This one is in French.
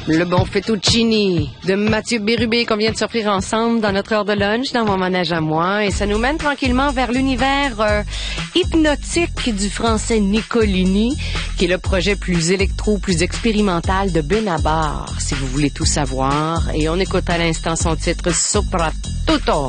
Le bon fettuccini de Mathieu Bérubé qu'on vient de s'offrir ensemble dans notre heure de lunch, dans mon manège à moi. Et ça nous mène tranquillement vers l'univers hypnotique du français Nicolini, qui est le projet plus électro, plus expérimental de Benabar, si vous voulez tout savoir. Et on écoute à l'instant son titre Soprattutto.